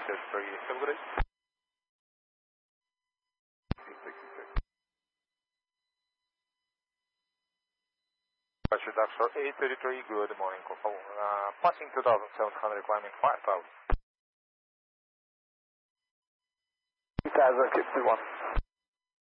833, have a good day. Roger, Doctor 833, good morning, por favor. Passing 2,700, climbing 5,000. 2051.